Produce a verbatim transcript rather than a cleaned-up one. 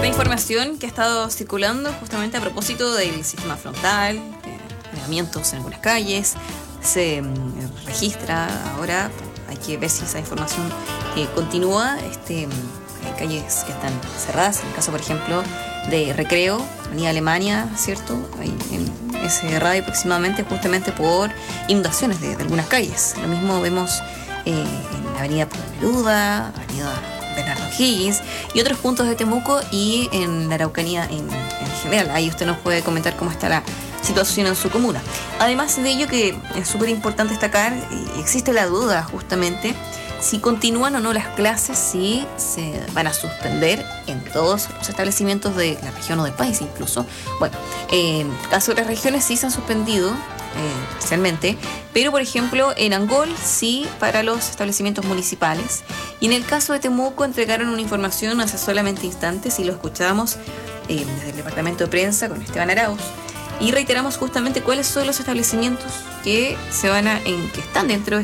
información que ha estado circulando justamente a propósito del sistema frontal, de allanamientos en algunas calles. Se mm, registra ahora, hay que ver si esa información eh, continúa. Este, hay calles que están cerradas, en el caso, por ejemplo, de Recreo, Avenida Alemania, ¿cierto? Hay en ese radio aproximadamente, justamente por inundaciones de, de algunas calles. Lo mismo vemos eh, en la Avenida Pablo Neruda, Avenida Bernardo Higgins y otros puntos de Temuco y en la Araucanía en, en general. Ahí usted nos puede comentar cómo está la situación en su comuna. Además de ello, que es súper importante destacar, existe la duda justamente si continúan o no las clases, si se van a suspender en todos los establecimientos de la región o del país incluso. Bueno, en el caso de las regiones sí se han suspendido, eh, parcialmente, pero por ejemplo en Angol sí para los establecimientos municipales. Y en el caso de Temuco entregaron una información hace solamente instantes y lo escuchábamos eh, desde el departamento de prensa con Esteban Arauz. Y reiteramos justamente cuáles son los establecimientos que se van a, en, que están dentro de